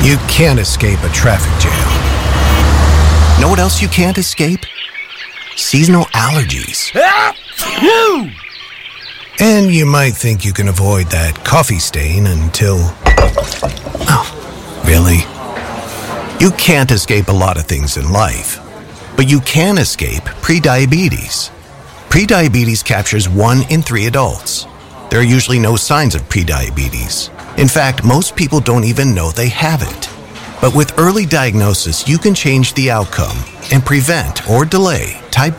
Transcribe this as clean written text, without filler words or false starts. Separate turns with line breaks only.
You can't escape a traffic jam. Know what else you can't escape? Seasonal allergies. And you might think you can avoid that coffee stain until... Oh, really? You can't escape a lot of things in life, but you can escape prediabetes. Prediabetes captures 1 in 3 adults. There are usually no signs of prediabetes. In fact, most people don't even know they have it. But with early diagnosis, you can change the outcome and prevent or delay type